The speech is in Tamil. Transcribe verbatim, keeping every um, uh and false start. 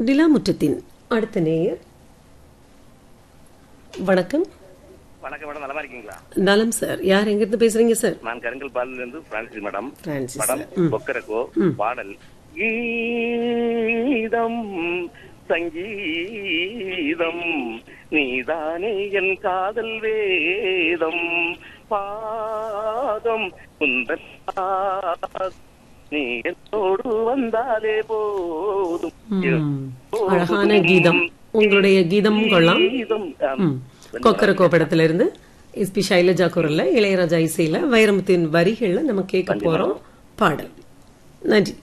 நிலாமுற்றத்தின் அடுத்த நேயர். வணக்கம். வணக்கம் மேடம், நலமா இருக்கீங்களா? நலம் சார். யார் எங்க இருந்து பேசுறீங்க சார்? நான் கருங்கல் பாலில இருந்து Francis madam. Francis madam, sir. ம். பொக்கரக்கோ பாடல் கீதம் சங்கீதம் நீதானே என் காதல் வேதம் பாதம் குந்தன் நீ என்னோடு வந்தாலே போதும். ம். அழகான கீதம். உங்களுடைய கீதமும் கொள்ளலாம். கீதம், ஆம். ம். கொக்கரக்கோ படத்துல இருந்து எஸ் பி சைலஜா குரல்ல, இளையராஜா இசையில, வைரமுத்தின் வரிகள்ல நம்ம கேட்க போறோம் பாடல். நன்றி.